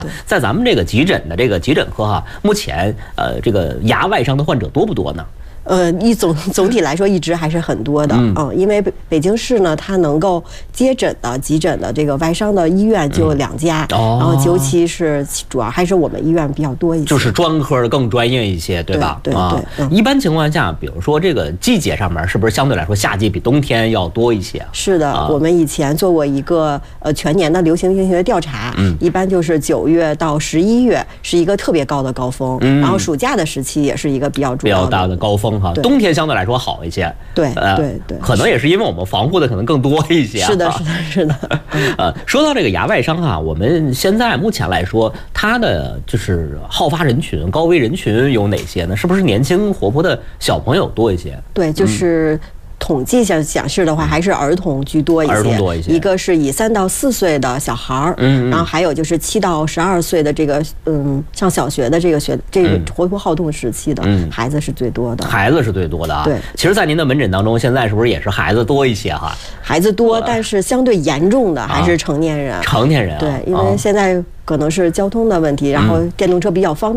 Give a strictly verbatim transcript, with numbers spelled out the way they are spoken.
在咱们这个急诊的这个急诊科哈，目前呃这个牙外伤的患者多不多呢？ 呃，一总总体来说，一直还是很多的，嗯，嗯因为北北京市呢，它能够接诊的急诊的这个外伤的医院就两家，嗯哦、然后尤其是主要还是我们医院比较多一些， 就是专科更专业一些，对吧？ 对对、 啊嗯、 一般情况下，比如说这个季节上面，是不是相对来说夏季比冬天要多一些？ 是的， 啊、 我们以前做过一个呃全年的流行病学调查，嗯，一般就是九月到十一月是一个特别高的高峰，嗯，然后暑假的时期也是一个比较主要的比较大的高峰哈，冬天相对来说好一些， 对， 呃、 对对， 可能也是因为我们防护的可能更多一些、啊。 是的，是的，是的。 呃，说到这个牙外伤哈，我们现在目前来说，它的就是好发人群、高危人群有哪些呢？是不是年轻活泼的小朋友多一些？ 对，就是。嗯统计下显示的话，还是儿童居多一些。 儿童多一些。 一个是以三到四岁的小孩儿，嗯，然后还有就是七到十二岁的这个，嗯，上小学的这个学这个活泼好动时期的孩子是最多的。 孩子是最多的啊。 对， 其实，在您的门诊当中，现在是不是也是孩子多一些哈？ 孩子多，但是相对严重的还是成年人。 成年人啊。 对，因为现在可能是交通的问题，然后电动车比较方便。